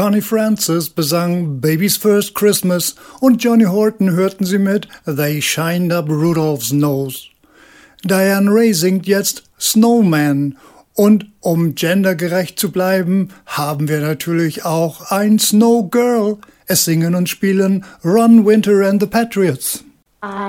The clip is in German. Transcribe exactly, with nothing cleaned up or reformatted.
Connie Francis besang Baby's First Christmas und Johnny Horton hörten Sie mit They Shined Up Rudolph's Nose. Diane Ray singt jetzt Snowman und um gendergerecht zu bleiben, haben wir natürlich auch ein Snow Girl. Es singen und spielen Ron Winter and the Patriots.